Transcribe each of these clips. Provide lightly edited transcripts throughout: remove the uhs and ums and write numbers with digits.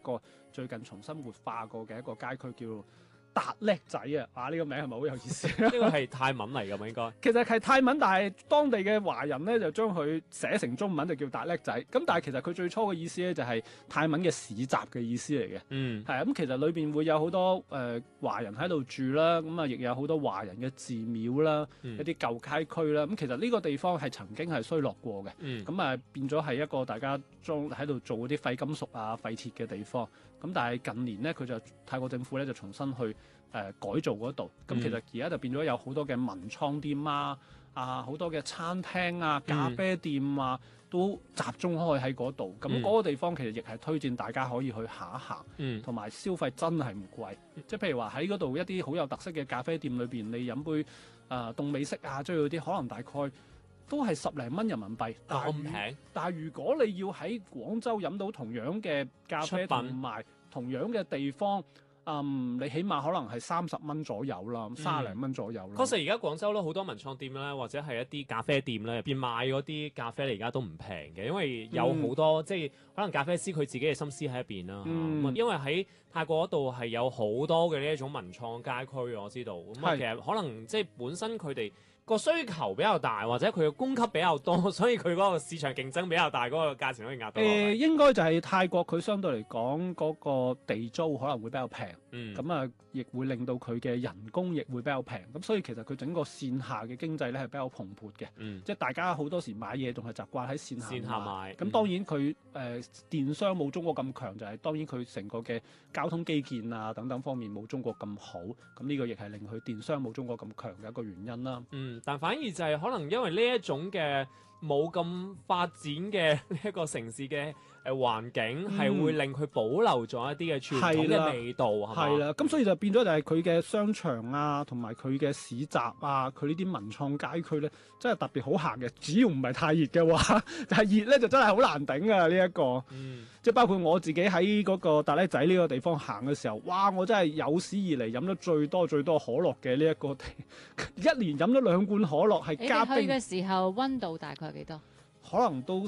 個最近重新活化過嘅一個街區叫達叻仔啊！呢個名係咪好有意思？ 呢個係泰文嚟㗎嘛，應該。 其實係泰文，但係當地嘅華人咧就將佢寫成中文就叫達叻仔。咁但係其實佢最初嘅意思咧就係泰文嘅市集嘅意思嚟嘅。係啊，咁其實裏邊會有好多華人喺度住啦，咁啊亦有好多華人嘅寺廟啦，一啲舊街區啦。咁其實呢個地方係曾經係衰落過嘅。咁啊變咗係一個大家裝喺度做嗰啲廢金屬啊、廢鐵嘅地方。咁但係近年咧，佢就泰國政府咧就重新去改造嗰度。咁其實而家就變咗有好多嘅文創店啊，好多嘅餐廳啊、咖啡店啊，都集中開喺嗰度。咁嗰個地方其實亦係推薦大家可以去行一行，同埋消費真係唔貴。即係譬如話喺嗰度一啲好有特色嘅咖啡店裏邊，你飲杯凍美式啊，之類嗰啲，可能大概都係10零蚊人民幣， 咁平。 但係如果你要喺廣州飲到同樣嘅咖啡同埋同樣嘅地方，你起碼可能係30蚊左右啦，30零蚊左右啦。 確實而家廣州咧好多文創店咧，或者係一啲咖啡店咧入邊賣嗰啲咖啡，而家都唔平嘅，因為有好多、即係可能咖啡師佢自己嘅心思喺入邊啦。因為喺泰國嗰度係有好多嘅呢一種文創街區，我知道。咁啊，其實可能即係本身佢哋個需求比較大，或者佢嘅供給比較多，所以佢嗰個市場競爭比較大，嗰個價錢可以壓到落嚟。 應該就係泰國佢相對嚟講嗰個地租可能會比較平，咁啊亦會令到佢嘅人工亦會比較平，咁所以其實佢整個線下嘅經濟咧係比較蓬勃嘅，即係大家好多時買嘢仲係習慣喺線下買。咁當然佢電商冇中國咁強，就係當然佢成個嘅交通基建啊等等方面冇中國咁好，咁呢個亦係令佢電商冇中國咁強嘅一個原因啦。 但反而就係可能因為呢一種嘅冇咁發展嘅呢一個城市嘅環境，係會令佢保留咗一啲嘅傳統嘅味道，係啦。 咁所以就變咗就係佢嘅商場啊，同埋佢嘅市集啊，佢呢啲文創街區咧，真係特別好行嘅。只要唔係太熱嘅話，但係熱咧就真係好難頂啊！呢一個，即係包括我自己喺嗰個達叻仔呢個地方行嘅時候，哇！我真係有史以嚟飲得最多可樂嘅呢一個地，一年飲咗2罐可樂，係加冰。 你去嘅時候溫度大概幾多？ 可能都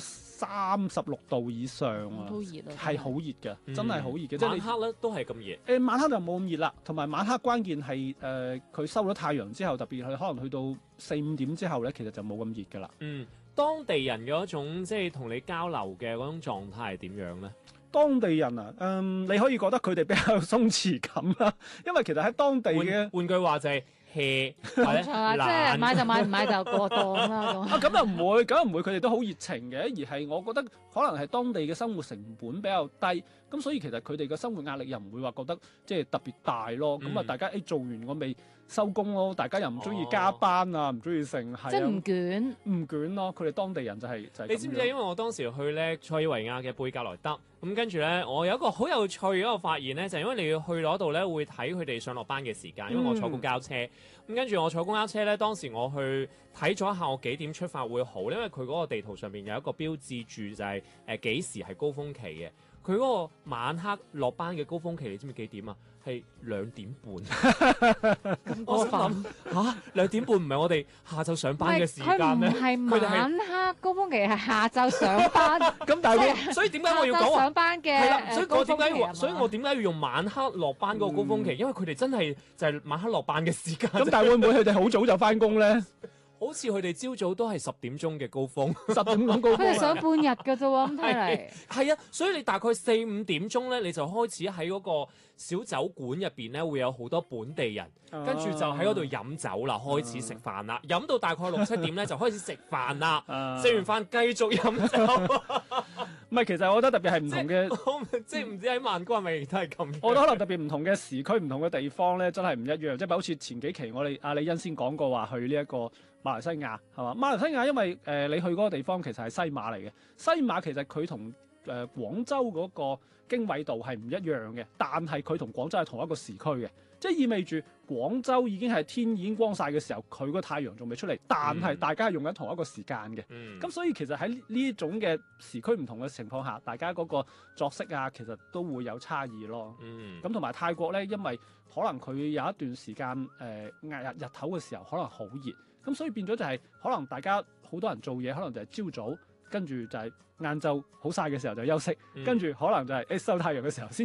36度以上啊， 都熱啊， 係好熱嘅，真係好熱嘅。 晚黑咧都係咁熱。 晚黑就冇咁熱啦，同埋晚黑關鍵係佢收咗太陽之後，特別係可能去到4-5點之後咧，其實就冇咁熱噶啦。 當地人嘅嗰種即係同你交流嘅嗰種狀態係點樣咧？ 當地人啊，你可以覺得佢哋比較鬆弛感啦，因為其實喺當地嘅換句話就係 hea， 冇錯啊，即係買就買，唔買就過檔啦咁。 咁又唔會，佢哋都好熱情嘅，而係我覺得可能係當地嘅生活成本比較低，咁所以其實佢哋嘅生活壓力又唔會話覺得即係特別大咯。咁啊，大家做完我未收工咯，大家又唔中意加班啊，唔中意剩，係即係唔捲咯。佢哋當地人就係你知唔知？因為我當時去咧塞爾維亞嘅貝格萊德，咁跟住咧，我有一個好有趣嘅一個發現咧，就係因為你要去嗰度咧，會睇佢哋上落班嘅時間，因為我坐公交車，咁跟住我坐公交車咧，當時我去睇咗一下我幾點出發會好，因為佢嗰個地圖上面有一個標誌住就係幾時係高峰期嘅。佢嗰個晚黑落班嘅高峰期，你知唔知幾點啊？係2點半。我心諗2點半唔係我哋下晝上班嘅時間咩？ 佢唔係晚黑高峰期，係下晝上班。 咁但係所以點解我要講上班嘅？ 所以我點解要用晚黑落班嗰個高峰期？因為佢哋真係就係晚黑落班嘅時間。 咁但係會唔會佢哋好早就翻工咧？ 好似佢哋朝早都係10點鐘嘅高峰 ，10點鐘高峰。 佢哋上半日㗎啫喎，咁睇嚟。 係啊，所以你大概4-5點鐘咧，你就開始喺嗰個小酒館入邊咧，會有好多本地人，跟住就喺嗰度飲酒啦，開始食飯啦，飲到大概6-7點咧就開始食飯啦，食完飯繼續飲酒。 唔係，其實我覺得特別係唔同嘅， 即係唔知喺曼谷係咪都係咁。 我覺得可能特別唔同嘅時區、唔同嘅地方咧，真係唔一樣。即係好似前幾期我哋阿李欣先講過話去呢一個馬來西亞係嘛？馬來西亞因為你去嗰個地方其實係西馬嚟嘅，西馬其實佢同廣州嗰個經緯度係唔一樣嘅，但係佢同廣州係同一個時區嘅，即係意味住廣州已經係天已經光晒嘅時候，佢個太陽仲未出嚟，但係大家係用緊同一個時間嘅。咁所以其實喺呢種嘅時區唔同嘅情況下，大家嗰個作息啊，其實都會有差異咯。咁同埋泰國咧，因為可能佢有一段時間日頭嘅時候可能好熱，咁所以變咗就係可能大家好多人做嘢，可能就係朝早。跟住就係晏晝好曬嘅時候就休息，跟住可能就係收太陽嘅時候先